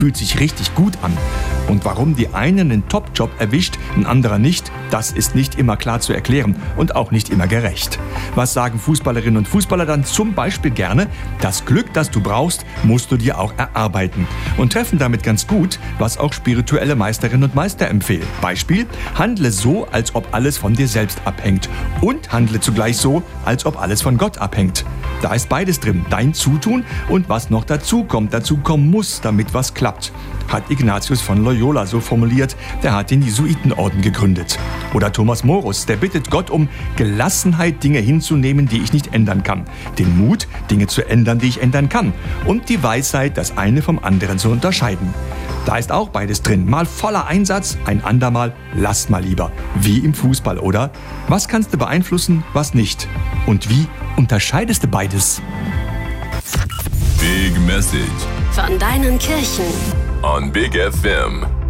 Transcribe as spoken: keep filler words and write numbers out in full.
fühlt sich richtig gut an. Und warum die einen einen Top-Job erwischt, ein anderer nicht, das ist nicht immer klar zu erklären und auch nicht immer gerecht. Was sagen Fußballerinnen und Fußballer dann zum Beispiel gerne? Das Glück, das du brauchst, musst du dir auch erarbeiten. Und treffen damit ganz gut, was auch spirituelle Meisterinnen und Meister empfehlen. Beispiel: handle so, als ob alles von dir selbst abhängt. Und handle zugleich so, als ob alles von Gott abhängt. Da ist beides drin, dein Zutun und was noch dazu kommt, dazu kommen muss, damit was klappt. Hat Ignatius von Loyola so formuliert, der hat den Jesuitenorden gegründet. Oder Thomas Morus, der bittet Gott um Gelassenheit, Dinge hinzunehmen, die ich nicht ändern kann. Den Mut, Dinge zu ändern, die ich ändern kann. Und die Weisheit, das eine vom anderen zu unterscheiden. Da ist auch beides drin. Mal voller Einsatz, ein andermal lass mal lieber. Wie im Fußball, oder? Was kannst du beeinflussen, was nicht? Und wie unterscheidest du beides? Big Message von deinen Kirchen on Big F M.